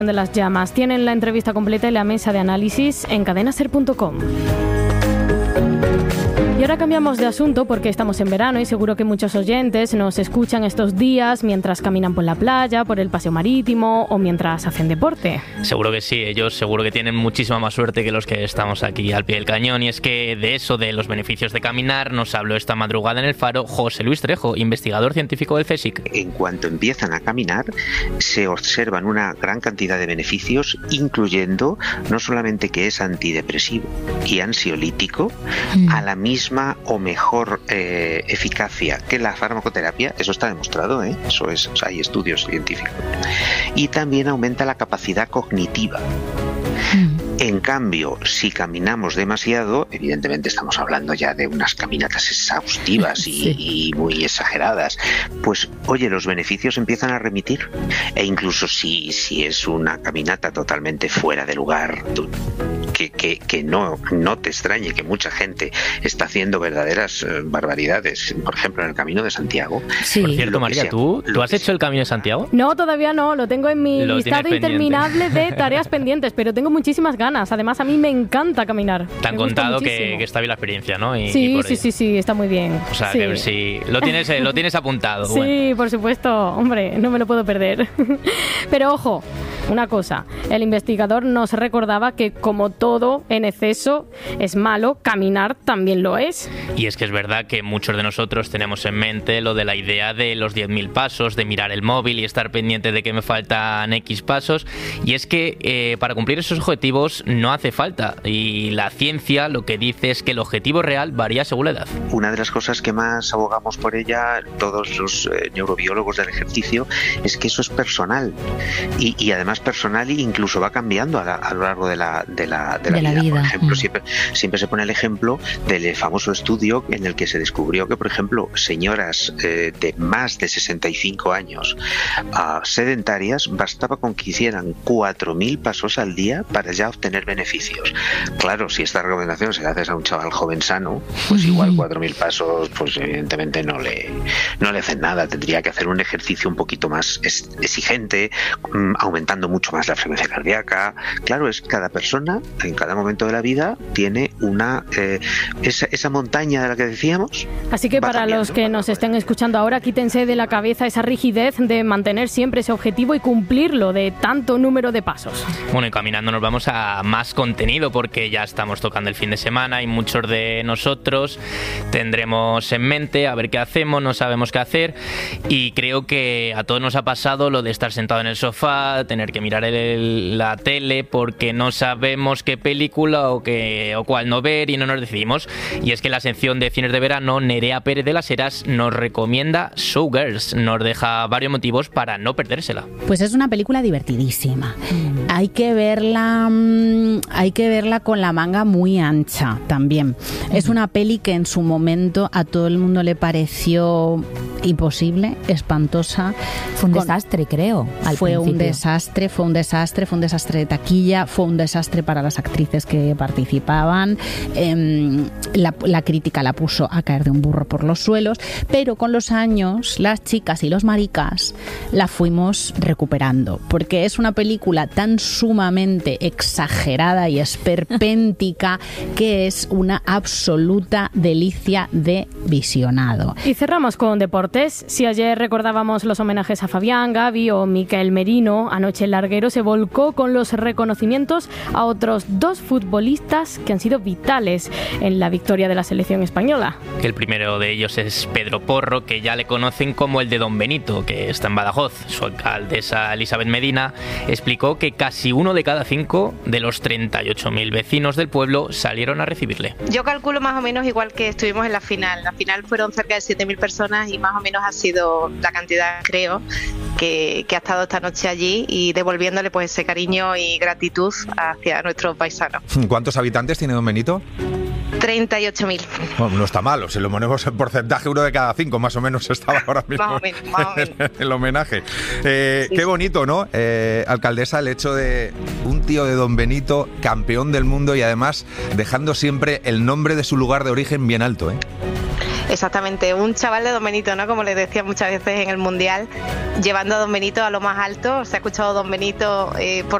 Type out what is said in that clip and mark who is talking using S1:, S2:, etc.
S1: de las llamas. Tienen la entrevista completa y la mesa de análisis en cadenaser.com. Y ahora cambiamos de asunto porque estamos en verano y seguro que muchos oyentes nos escuchan estos días mientras caminan por la playa, por el paseo marítimo o mientras hacen deporte.
S2: Seguro que sí, ellos seguro que tienen muchísima más suerte que los que estamos aquí al pie del cañón. Y es que de eso, de los beneficios de caminar, nos habló esta madrugada en El Faro José Luis Trejo, investigador científico del CSIC.
S3: En cuanto empiezan a caminar, se observan una gran cantidad de beneficios, incluyendo no solamente que es antidepresivo y ansiolítico, a la misma o mejor eficacia que la farmacoterapia, eso está demostrado, eso es, o sea, hay estudios científicos, y también aumenta la capacidad cognitiva. En cambio, si caminamos demasiado, evidentemente estamos hablando ya de unas caminatas exhaustivas y muy exageradas, pues oye, los beneficios empiezan a remitir. E incluso si es una caminata totalmente fuera de lugar, que no te extrañe que mucha gente está haciendo verdaderas barbaridades, por ejemplo en el Camino de Santiago.
S2: Sí. Por cierto, María, ¿tú has hecho el Camino de Santiago?
S1: No, todavía no, lo tengo en mi listado interminable de tareas pendientes, pero tengo muchísimas ganas. Además, a mí me encanta caminar.
S2: Te han contado que está bien la experiencia, ¿no?
S1: Sí, está muy bien.
S2: O sea, que si lo tienes apuntado.
S1: Sí, bueno. Por supuesto, hombre, no me lo puedo perder. Pero ojo, una cosa, el investigador nos recordaba que como todo en exceso es malo, caminar también lo es.
S2: Y es que es verdad que muchos de nosotros tenemos en mente lo de la idea de los 10.000 pasos, de mirar el móvil y estar pendiente de que me faltan X pasos. Y es que para cumplir esos objetivos no hace falta. Y la ciencia lo que dice es que el objetivo real varía según la edad.
S3: Una de las cosas que más abogamos por ella, todos los neurobiólogos del ejercicio, es que eso es personal. Y además personal e incluso va cambiando a lo largo de la vida. Por ejemplo, siempre se pone el ejemplo del famoso estudio en el que se descubrió que, por ejemplo, señoras de más de 65 años sedentarias, bastaba con que hicieran 4.000 pasos al día para ya obtener beneficios. Claro, si esta recomendación se la haces a un chaval joven sano, pues igual 4.000 pasos, pues evidentemente no le hacen nada. Tendría que hacer un ejercicio un poquito más exigente, aumentando mucho más la frecuencia cardíaca. Claro, es cada persona en cada momento de la vida tiene esa montaña de la que decíamos.
S1: Así que para los que nos estén escuchando ahora, quítense de la cabeza esa rigidez de mantener siempre ese objetivo y cumplirlo de tanto número de pasos.
S2: Bueno, y caminando nos vamos a más contenido porque ya estamos tocando el fin de semana y muchos de nosotros tendremos en mente a ver qué hacemos, no sabemos qué hacer, y creo que a todos nos ha pasado lo de estar sentado en el sofá, tener que mirar la tele porque no sabemos qué película o cuál no ver y no nos decidimos. Y es que en la sección de cines de verano, Nerea Pérez de las Heras nos recomienda Showgirls, nos deja varios motivos para no perdérsela.
S4: Pues es una película divertidísima. Hay que verla con la manga muy ancha también. Es una peli que en su momento a todo el mundo le pareció imposible, espantosa.
S5: Fue un desastre, creo.
S4: Fue un desastre de taquilla, fue un desastre para las actrices que participaban. La crítica la puso a caer de un burro por los suelos, pero con los años las chicas y los maricas la fuimos recuperando, porque es una película tan sumamente exagerada y esperpéntica que es una absoluta delicia de visionado.
S1: Y cerramos con deportes. Si ayer recordábamos los homenajes a Fabián, Gavi o Mikel Merino, anoche el larguero se volcó con los reconocimientos a otros dos futbolistas que han sido vitales en la victoria de la selección española.
S2: El primero de ellos es Pedro Porro, que ya le conocen como el de Don Benito, que está en Badajoz. Su alcaldesa Elizabeth Medina explicó que casi 1 de cada 5 de los 38.000 vecinos del pueblo salieron a recibirle.
S6: Yo calculo más o menos igual que estuvimos en la final. La final fueron cerca de 7.000 personas y más o menos ha sido la cantidad, creo, que ha estado esta noche allí y devolviéndole pues ese cariño y gratitud hacia nuestros paisanos.
S7: ¿Cuántos habitantes tiene Don Benito?
S6: 38.000.
S7: Bueno, no está mal, si lo ponemos en porcentaje, 1 de cada 5 más o menos estaba ahora mismo
S6: más o menos.
S7: el homenaje. Qué bonito, ¿no? Alcaldesa, el hecho de un tío de Don Benito, campeón del mundo y además dejando siempre el nombre de su lugar de origen bien alto, ¿eh?
S6: Exactamente, un chaval de Don Benito, ¿no? Como les decía muchas veces en el Mundial, llevando a Don Benito a lo más alto. Se ha escuchado Don Benito por